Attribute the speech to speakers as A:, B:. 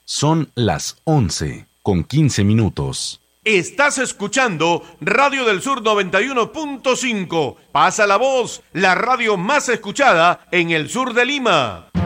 A: Son las 11:15.
B: Estás escuchando Radio del Sur 91.5. Pasa la voz, la radio más escuchada en el sur de Lima.